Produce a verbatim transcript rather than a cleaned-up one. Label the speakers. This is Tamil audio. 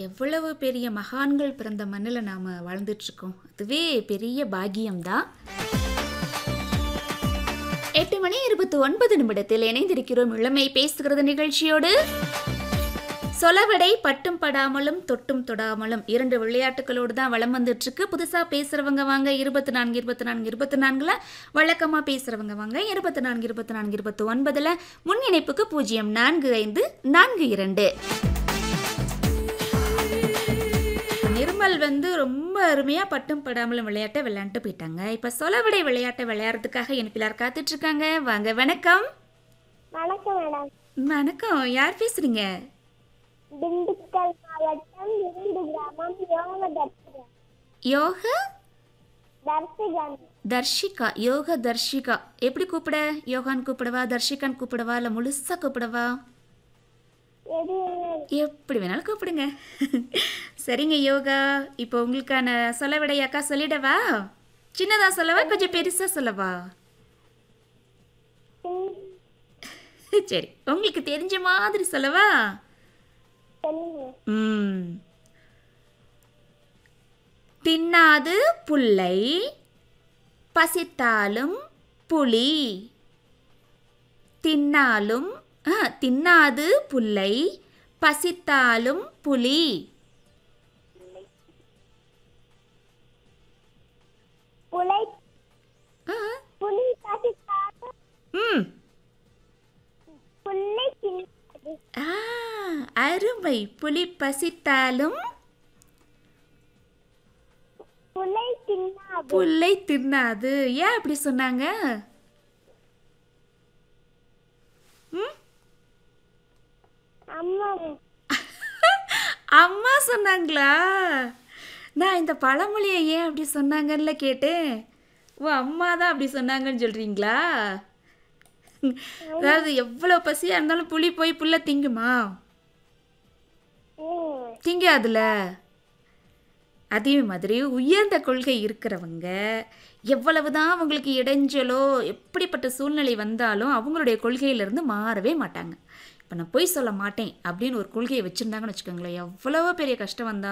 Speaker 1: எவ்வளவு பெரிய மகான்கள் பிறந்த மண்ணில் நாம் வாழ்ந்துட்டுருக்கோம். அதுவே பெரிய பாக்கியம்தான். எட்டு மணி இருபத்தி ஒன்பது நிமிடத்தில் இணைந்திருக்கிறோம் இளமை பேசுகிறது நிகழ்ச்சியோடு. சொலவடை பட்டும் படாமலும் தொட்டும் தொடாமலும் இரண்டு விளையாட்டுகளோடு தான் வளம் வந்துட்டு இருக்கு. புதுசாக பேசுகிறவங்க வாங்க இருபத்தி நான்கு இருபத்தி நான்கு இருபத்தி நான்கில், வழக்கமாக பேசுகிறவங்க வாங்க இருபத்தி நான்கு இருபத்தி நான்கு இருபத்தி ஒன்பதில், முன் இணைப்புக்கு பூஜ்ஜியம் நான்கு ஐந்து நான்கு இரண்டு. நிர்மல் வந்து ரொம்ப அருமையாக பட்டும் படாமலும் விளையாட்டை விளையாண்டு போயிட்டாங்க. இப்போ சொலவடை விளையாட்டை விளையாடுறதுக்காக எனக்கு எல்லாரும் காத்துட்டு இருக்காங்க. வாங்க. வணக்கம்.
Speaker 2: வணக்கம் மேடம்.
Speaker 1: வணக்கம். யார் பேசுறீங்க?
Speaker 2: திண்டுக்கல் மாவட்டம் விருது கிராமம் யோக தர்ஷிகா.
Speaker 1: யோக
Speaker 2: தர்ஷிகா.
Speaker 1: தர்ஷிகா. யோக தர்ஷிகா. எப்படி கூப்பிட? யோகான்னு கூப்பிடவா, தர்ஷிகான்னு கூப்பிடவா, இல்லை முழுசாக கூப்பிடவா?
Speaker 2: எது
Speaker 1: எப்படி வேணாலும் கூப்பிடுங்க. சரிங்க யோகா, இப்போ உங்களுக்கான சொலவடையாக்கா சொல்லிடவா? சின்னதா சொல்லவா, கொஞ்சம் பெருசா சொல்லவா? சரி, உங்களுக்கு தெரிஞ்ச மாதிரி சொல்லவா?
Speaker 2: சொல்லுங்க.
Speaker 1: ம். தின்னாது புல்லை பசித்தாலும் புலி. தின்னாலும் ஆ, தின்னாது புல்லை பசித்தாலும் புலி.
Speaker 2: புலை
Speaker 1: ஆ,
Speaker 2: புலி பசித்தாலும்
Speaker 1: ம்.
Speaker 2: புல்லை தின்னாது.
Speaker 1: ஆ, அருமை. புலி பசித்தாலும்
Speaker 2: புலை தின்னாது.
Speaker 1: புல்லை தின்னாது. ஏன் அப்படி சொன்னாங்க? ம்?
Speaker 2: அம்மா
Speaker 1: அம்மா சொன்னாங்களா? நான் இந்த பழமொழியை ஏன் அப்படி சொன்னாங்கன்னு கேட்டேன். ஓ, அம்மா தான் அப்படி சொன்னாங்கன்னு சொல்றீங்களா? அதாவது எவ்வளோ பசியாக இருந்தாலும் புலி போய் புல்லை திங்குமா?
Speaker 2: ம்.
Speaker 1: திங்காதுல. அதே மாதிரி உயர்ந்த கொள்கை இருக்கிறவங்க எவ்வளவுதான் அவங்களுக்கு இடைஞ்சலோ எப்படிப்பட்ட சூழ்நிலை வந்தாலும் அவங்களுடைய கொள்கையிலிருந்து மாறவே மாட்டாங்க. இப்போ நான் பொய் சொல்ல மாட்டேன் அப்படின்னு ஒரு கொள்கையை வச்சுருந்தாங்கன்னு வச்சுக்கோங்களேன், எவ்வளவோ பெரிய கஷ்டம் வந்தால்